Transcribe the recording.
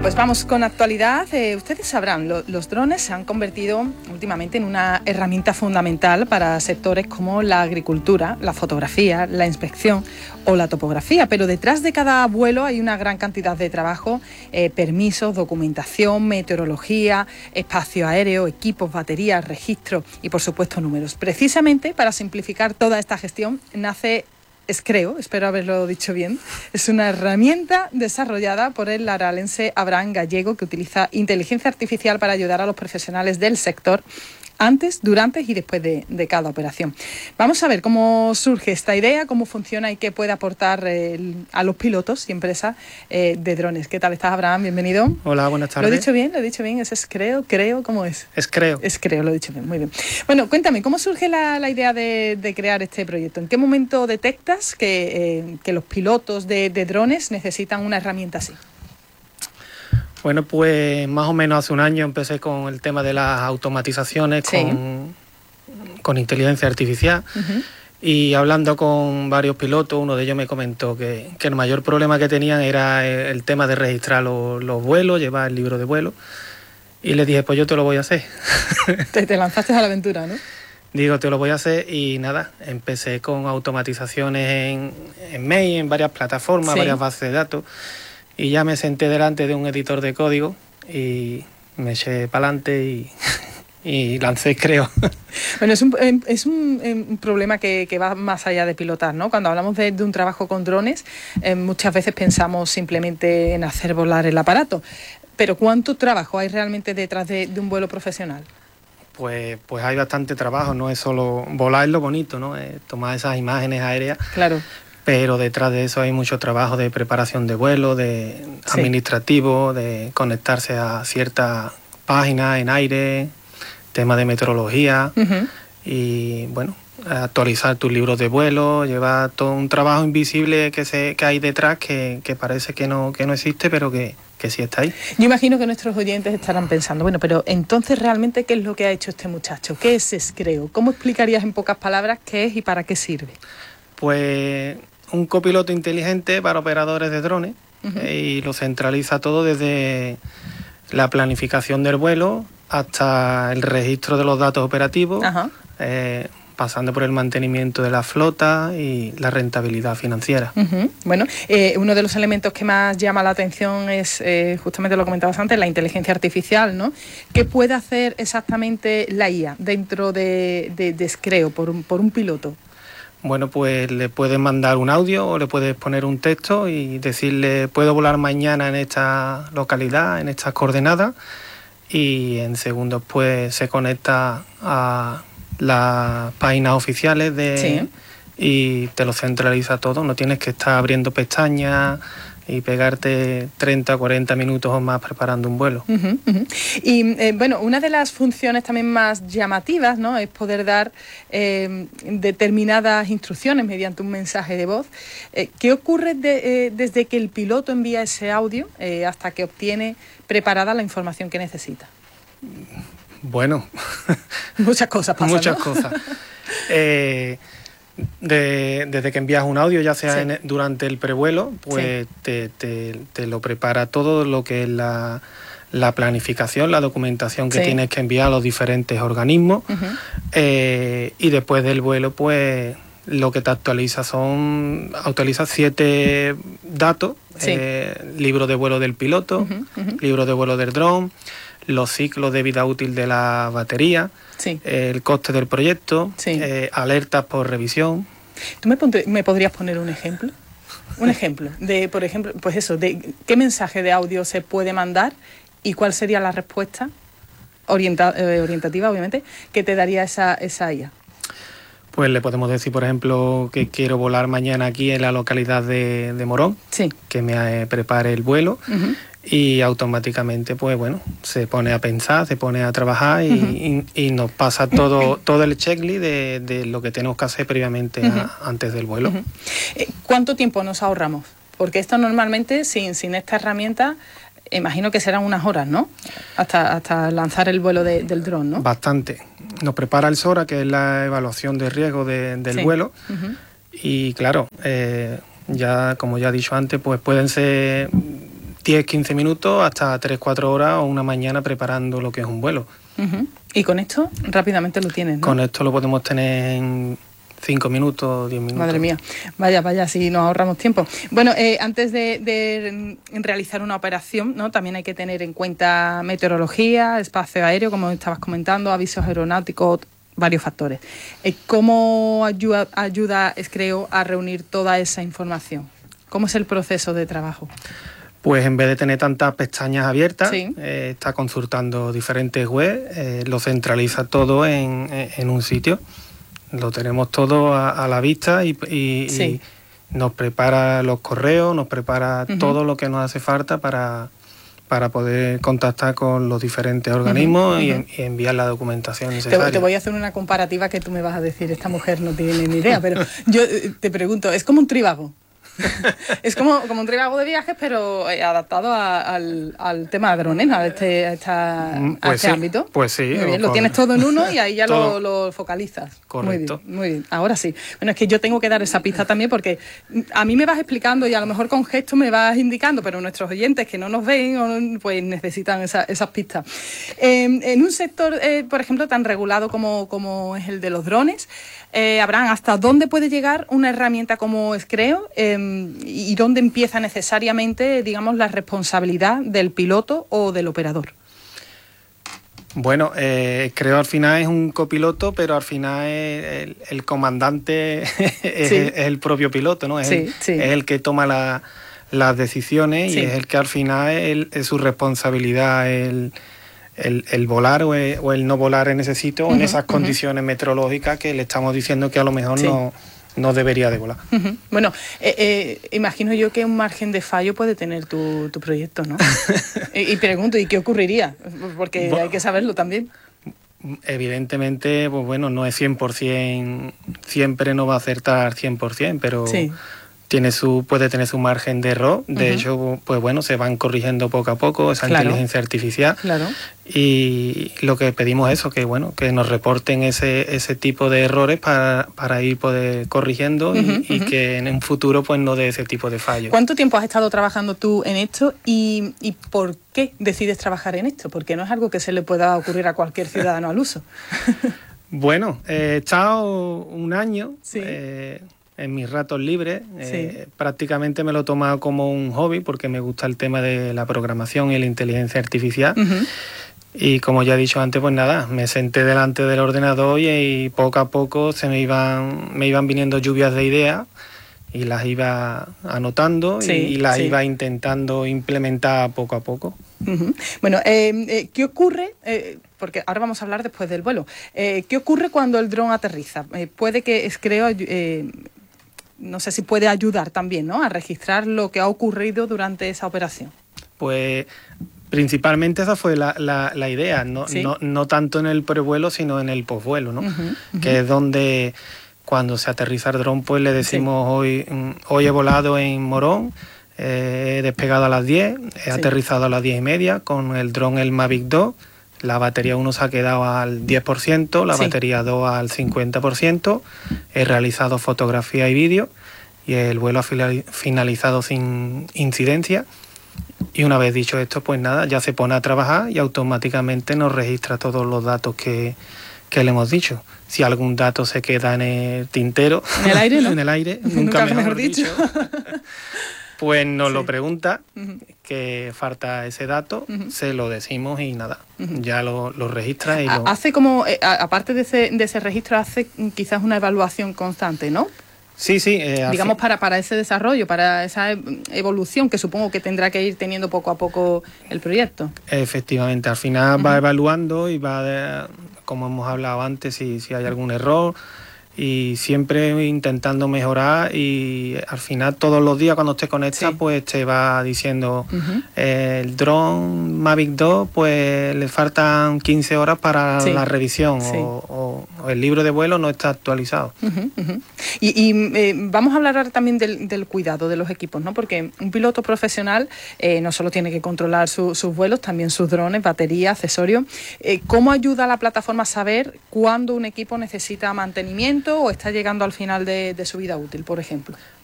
pues vamos con actualidad. Ustedes sabrán, los drones se han convertido últimamente en una herramienta fundamental para sectores como la agricultura, la fotografía, la inspección o la topografía, pero detrás de cada vuelo hay una gran cantidad de trabajo, permisos, documentación, meteorología, espacio aéreo, equipos, baterías, registro y por supuesto números. Precisamente para simplificar toda esta gestión nace Screo, espero haberlo dicho bien. Es una herramienta desarrollada por el aralense Abraham Gallego que utiliza inteligencia artificial para ayudar a los profesionales del sector antes, durante y después de cada operación. Vamos a ver cómo surge esta idea, cómo funciona y qué puede aportar a los pilotos y empresas de drones. ¿Qué tal estás, Abraham? Bienvenido. Hola, buenas tardes. ¿Lo he dicho bien? ¿Es Screo? ¿Cómo es? Screo. Screo, lo he dicho bien, muy bien. Bueno, cuéntame, ¿cómo surge la idea de crear este proyecto? ¿En qué momento detectas que los pilotos de drones necesitan una herramienta así? Bueno, pues más o menos hace un año empecé con el tema de las automatizaciones con inteligencia artificial. Uh-huh. Y hablando con varios pilotos, uno de ellos me comentó que el mayor problema que tenían era el tema de registrar los vuelos, llevar el libro de vuelo. Y le dije, pues yo te lo voy a hacer. Te lanzaste a la aventura, ¿no? Digo, te lo voy a hacer y nada, empecé con automatizaciones en Mail, en varias plataformas, varias bases de datos. Y ya me senté delante de un editor de código y me eché para adelante y lancé Screo. Bueno, es un problema que va más allá de pilotar, ¿no? Cuando hablamos de un trabajo con drones, muchas veces pensamos simplemente en hacer volar el aparato. Pero ¿cuánto trabajo hay realmente detrás de un vuelo profesional? Pues hay bastante trabajo, no es solo volar, es lo bonito, ¿no? Tomar esas imágenes aéreas. Claro. Pero detrás de eso hay mucho trabajo de preparación de vuelo, de administrativo, de conectarse a ciertas páginas en aire, tema de meteorología. Uh-huh. Y bueno, actualizar tus libros de vuelo, llevar todo un trabajo invisible que hay detrás que parece que no existe, pero que sí está ahí. Yo imagino que nuestros oyentes estarán pensando, bueno, pero entonces realmente ¿qué es lo que ha hecho este muchacho? ¿Qué es Screo? ¿Cómo explicarías en pocas palabras qué es y para qué sirve? Pues un copiloto inteligente para operadores de drones. Uh-huh. Y lo centraliza todo desde la planificación del vuelo hasta el registro de los datos operativos, uh-huh. Pasando por el mantenimiento de la flota y la rentabilidad financiera. Uh-huh. Bueno, uno de los elementos que más llama la atención es, justamente lo comentabas antes, la inteligencia artificial, ¿no? ¿Qué puede hacer exactamente la IA dentro de Screo por un piloto? Bueno, pues le puedes mandar un audio o le puedes poner un texto y decirle, puedo volar mañana en esta localidad, en estas coordenadas, y en segundos pues se conecta a las páginas oficiales y te lo centraliza todo. No tienes que estar abriendo pestañas y pegarte 30 o 40 minutos o más preparando un vuelo. Uh-huh, uh-huh. Y bueno, una de las funciones también más llamativas, ¿no?, es poder dar determinadas instrucciones mediante un mensaje de voz. ¿Qué ocurre desde que el piloto envía ese audio hasta que obtiene preparada la información que necesita? Bueno, muchas cosas pasan, muchas ¿no? cosas. Desde que envías un audio, ya sea durante el prevuelo, pues te lo prepara todo lo que es la planificación, la documentación que tienes que enviar a los diferentes organismos. Uh-huh. Y después del vuelo, pues lo que te actualiza actualiza 7 datos, libro de vuelo del piloto, uh-huh, uh-huh. libro de vuelo del dron, los ciclos de vida útil de la batería, el coste del proyecto, alertas por revisión. ¿Tú me podrías poner un ejemplo? Un ejemplo de, por ejemplo, pues eso, de qué mensaje de audio se puede mandar y cuál sería la respuesta orientativa, obviamente, que te daría esa IA. Pues le podemos decir, por ejemplo, que quiero volar mañana aquí en la localidad de Morón, que me prepare el vuelo. Uh-huh. Y automáticamente, pues bueno, se pone a pensar, se pone a trabajar y nos pasa todo el checklist de lo que tenemos que hacer previamente antes del vuelo. Uh-huh. ¿Cuánto tiempo nos ahorramos? Porque esto normalmente, sin esta herramienta, imagino que serán unas horas, ¿no? Hasta lanzar el vuelo del dron, ¿no? Bastante. Nos prepara el SORA, que es la evaluación de riesgo del vuelo. Uh-huh. Y claro, como ya he dicho antes, pues pueden ser 10-15 minutos hasta 3-4 horas o una mañana preparando lo que es un vuelo. Y con esto rápidamente lo tienes, ¿no? Con esto lo podemos tener en 5 minutos, 10 minutos. Madre mía, vaya, si nos ahorramos tiempo. Bueno, antes de realizar una operación, ¿no? También hay que tener en cuenta meteorología, espacio aéreo, como estabas comentando, avisos aeronáuticos, varios factores. ¿Cómo ayuda Screo a reunir toda esa información? ¿Cómo es el proceso de trabajo? Pues en vez de tener tantas pestañas abiertas, está consultando diferentes webs, lo centraliza todo en un sitio. Lo tenemos todo a la vista y nos prepara los correos, nos prepara todo lo que nos hace falta para poder contactar con los diferentes organismos y enviar la documentación necesaria. Te voy a hacer una comparativa que tú me vas a decir, esta mujer no tiene ni idea, pero yo te pregunto, ¿es como un trivago? Es como un trivago de viajes, pero adaptado al tema de drones, a este ámbito. Pues sí. Muy bien, lo tienes todo en uno y ahí ya lo focalizas. Correcto. Muy bien, ahora sí. Bueno, es que yo tengo que dar esa pista también porque a mí me vas explicando y a lo mejor con gestos me vas indicando, pero nuestros oyentes que no nos ven, pues necesitan esas pistas. En un sector, por ejemplo, tan regulado como es el de los drones, Abraham, ¿hasta dónde puede llegar una herramienta como Screo y dónde empieza necesariamente, digamos, la responsabilidad del piloto o del operador? Bueno, Screo al final es un copiloto, pero al final el comandante es el propio piloto, ¿no? Es el que toma las decisiones y es el que al final es su responsabilidad el volar o el no volar en ese sitio o en esas condiciones meteorológicas que le estamos diciendo que a lo mejor no debería de volar. Bueno, imagino yo que un margen de fallo puede tener tu proyecto, ¿no? y pregunto, ¿y qué ocurriría? Porque hay que saberlo también. Evidentemente, pues bueno, no es 100%, siempre no va a acertar 100%, pero puede tener su margen de error. De hecho, pues bueno, se van corrigiendo poco a poco esa inteligencia artificial. Y lo que pedimos es eso, que bueno, que nos reporten ese tipo de errores para ir poder corrigiendo y que en un futuro pues no dé ese tipo de fallos. ¿Cuánto tiempo has estado trabajando tú en esto y por qué decides trabajar en esto? Porque no es algo que se le pueda ocurrir a cualquier ciudadano al uso. Bueno, he estado un año en mis ratos libres. Prácticamente me lo he tomado como un hobby porque me gusta el tema de la programación y la inteligencia artificial. Y como ya he dicho antes, pues nada, me senté delante del ordenador y poco a poco me iban viniendo lluvias de ideas y las iba anotando y las iba intentando implementar poco a poco. Bueno, ¿qué ocurre? Porque ahora vamos a hablar después del vuelo. ¿Qué ocurre cuando el dron aterriza? Puede que Screo, no sé si puede ayudar también, ¿no?, a registrar lo que ha ocurrido durante esa operación. Pues principalmente esa fue la idea, no tanto en el prevuelo, sino en el posvuelo, ¿no? Que es donde cuando se aterriza el dron, pues le decimos hoy he volado en Morón, he despegado a las 10, he aterrizado a las 10:30 con el dron, el Mavic 2, la batería 1 se ha quedado al 10%, la batería 2 al 50%, he realizado fotografía y vídeo y el vuelo ha finalizado sin incidencia. Y una vez dicho esto, pues nada, ya se pone a trabajar y automáticamente nos registra todos los datos que le hemos dicho. Si algún dato se queda en el tintero, en el aire, ¿no? En el aire, nunca mejor dicho. Pues nos lo pregunta, que falta ese dato, se lo decimos y nada, ya lo registra. Y hace como, aparte de ese registro, hace quizás una evaluación constante, ¿no? Sí. Digamos, para ese desarrollo, para esa evolución que supongo que tendrá que ir teniendo poco a poco el proyecto. Efectivamente, al final va evaluando y va, como hemos hablado antes, si hay algún error, y siempre intentando mejorar, y al final todos los días cuando te conectas pues te va diciendo el dron Mavic 2 pues le faltan 15 horas para la revisión o el libro de vuelo no está actualizado. Y vamos a hablar ahora también del cuidado de los equipos, ¿no? Porque un piloto profesional no solo tiene que controlar sus vuelos, también sus drones, batería, accesorios. ¿Cómo ayuda a la plataforma a saber cuándo un equipo necesita mantenimiento o está llegando al final de su vida útil, por ejemplo?